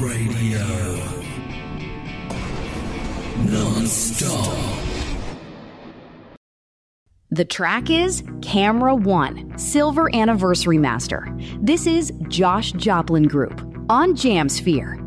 Radio. Non-stop. The track is Camera One, Silver Anniversary Master. This is Josh Joplin Group on Jamsphere.